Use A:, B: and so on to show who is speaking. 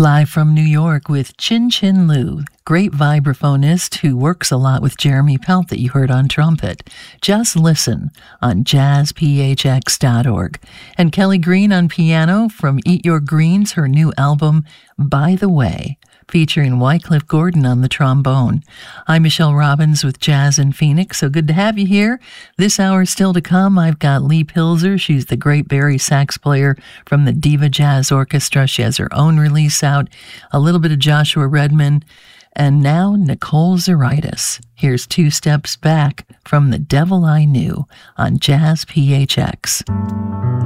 A: Live from New York with Chin Chin Liu, great vibraphonist who works a lot with Jeremy Pelt that you heard on trumpet. Just listen on jazzphx.org. And Kelly Green on piano from Eat Your Greens, her new album, By the Way, featuring Wycliffe Gordon on the trombone. I'm Michelle Robbins with Jazz in Phoenix, so good to have you here. This hour still to come, I've got Lee Pilzer. She's the great Barry sax player from the Diva Jazz Orchestra. She has her own release out, a little bit of Joshua Redman, and now Nicole Zaritis. Here's Two Steps Back from The Devil I Knew on Jazz PHX.